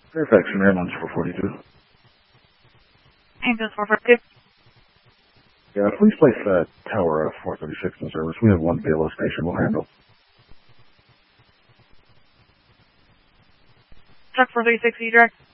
Fairfax from Airlines 442. Angels 442. Yeah, please place Tower 436 in service. We have one BLS station we'll handle. Truck 436, direct.